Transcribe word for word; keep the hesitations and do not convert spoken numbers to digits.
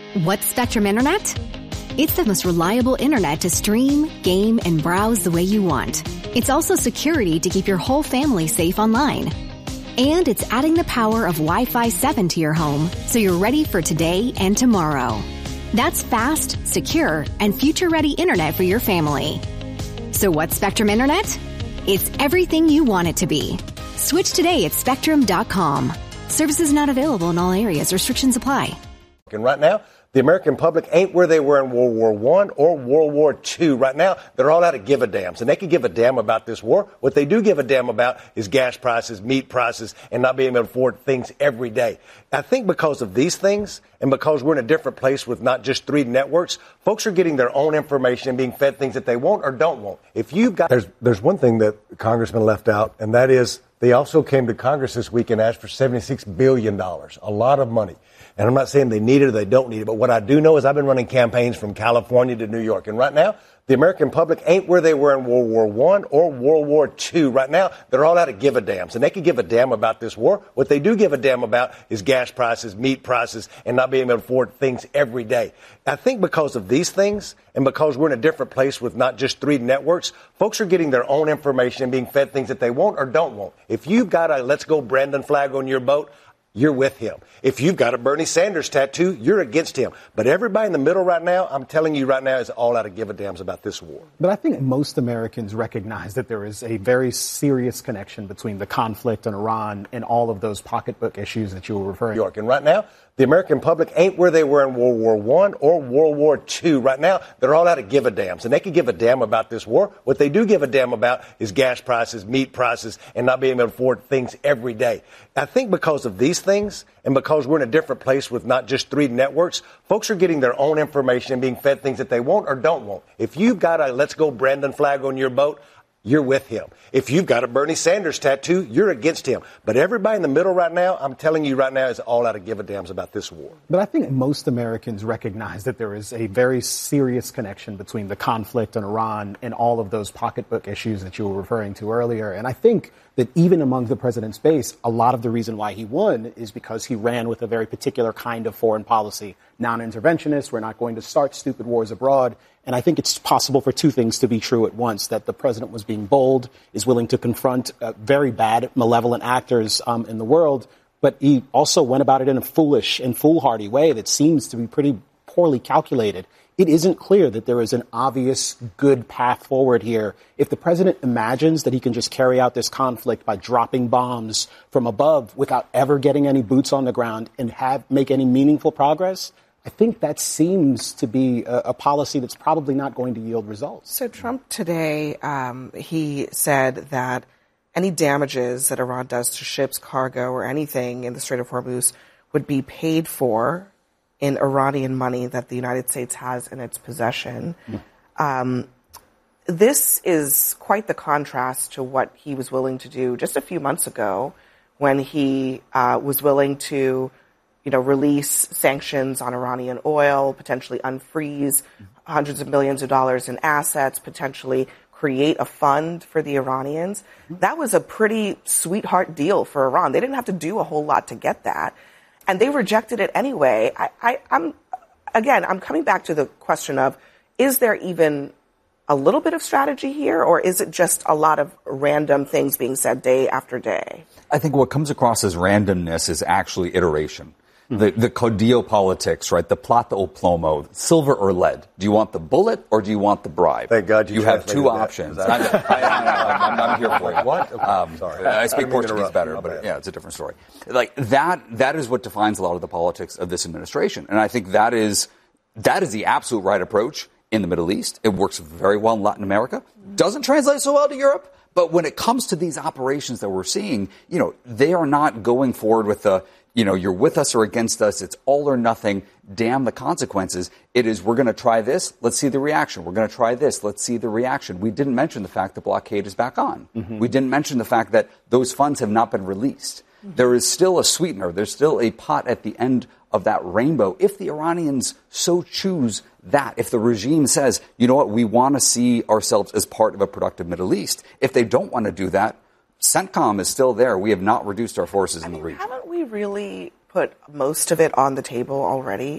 What's Spectrum Internet? It's the most reliable internet to stream, game, and browse the way you want. It's also security to keep your whole family safe online. And it's adding the power of Wi-Fi seven to your home so you're ready for today and tomorrow. That's fast, secure, and future-ready internet for your family. So what's Spectrum Internet? It's everything you want it to be. Switch today at spectrum dot com. Services not available in all areas. Restrictions apply. And right now, the American public ain't where they were in World War One or World War Two. Right now, they're all out of give-a-dams, and they could give a damn about this war. What they do give a damn about is gas prices, meat prices, and not being able to afford things every day. I think because of these things, and because we're in a different place with not just three networks, folks are getting their own information and being fed things that they want or don't want. If you've got... There's, there's one thing that Congressman left out, and that is they also came to Congress this week and asked for seventy-six billion dollars, a lot of money. And I'm not saying they need it or they don't need it, but what I do know is I've been running campaigns from California to New York. And right now, the American public ain't where they were in World War One or World War Two. Right now, they're all out of give-a-dams, and they could give a damn about this war. What they do give a damn about is gas prices, meat prices, and not being able to afford things every day. I think because of these things, and because we're in a different place with not just three networks, folks are getting their own information and being fed things that they want or don't want. If you've got a Let's Go Brandon flag on your boat, you're with him. If you've got a Bernie Sanders tattoo, you're against him. But everybody in the middle right now, I'm telling you right now, is all out of give-a-dams about this war. But I think most Americans recognize that there is a very serious connection between the conflict in Iran and all of those pocketbook issues that you were referring to. York. And right now, the American public ain't where they were in World War One or World War Two. Right now, they're all out of give-a-dams, and they could give a damn about this war. What they do give a damn about is gas prices, meat prices, and not being able to afford things every day. I think because of these things, and because we're in a different place with not just three networks, folks are getting their own information and being fed things that they want or don't want. If you've got a Let's Go Brandon flag on your boat, you're with him. If you've got a Bernie Sanders tattoo, you're against him. But everybody in the middle right now, I'm telling you right now, is all out of give-a-dams about this war. But I think most Americans recognize that there is a very serious connection between the conflict in Iran and all of those pocketbook issues that you were referring to earlier. And I think that even among the president's base, a lot of the reason why he won is because he ran with a very particular kind of foreign policy. Non-interventionist, we're not going to start stupid wars abroad. And I think it's possible for two things to be true at once, that the president was being bold, is willing to confront uh, very bad, malevolent actors um, in the world, but he also went about it in a foolish and foolhardy way that seems to be pretty poorly calculated. It isn't clear that there is an obvious good path forward here. If the president imagines that he can just carry out this conflict by dropping bombs from above without ever getting any boots on the ground and have make any meaningful progress, I think that seems to be a, a policy that's probably not going to yield results. So Trump today, um, he said that any damages that Iran does to ships, cargo, or anything in the Strait of Hormuz would be paid for in Iranian money that the United States has in its possession. Mm. Um, this is quite the contrast to what he was willing to do just a few months ago when he uh, was willing to you know, release sanctions on Iranian oil, potentially unfreeze hundreds of millions of dollars in assets, potentially create a fund for the Iranians. That was a pretty sweetheart deal for Iran. They didn't have to do a whole lot to get that. And they rejected it anyway. I, I, I'm, again, I'm coming back to the question of, is there even a little bit of strategy here, or is it just a lot of random things being said day after day? I think what comes across as randomness is actually iteration. The, the Codillo politics, right? The plata o plomo, silver or lead. Do you want the bullet or do you want the bribe? Thank God you You have two that. options. I, I, I, I'm, I'm here for you. What? Okay, um, sorry. I speak I Portuguese better, you, but yeah, it's a different story. Like that, that is what defines a lot of the politics of this administration. And I think that is, that is the absolute right approach in the Middle East. It works very well in Latin America. Doesn't translate so well to Europe. But when it comes to these operations that we're seeing, you know, they are not going forward with the, you know, you're with us or against us. It's all or nothing. Damn the consequences. It is, we're going to try this. Let's see the reaction. We're going to try this. Let's see the reaction. We didn't mention the fact the blockade is back on. Mm-hmm. We didn't mention the fact that those funds have not been released. Mm-hmm. There is still a sweetener. There's still a pot at the end of that rainbow. If the Iranians so choose that, if the regime says, you know what, we want to see ourselves as part of a productive Middle East. If they don't want to do that, CENTCOM is still there. We have not reduced our forces I in mean, the region. Haven't we really put most of it on the table already?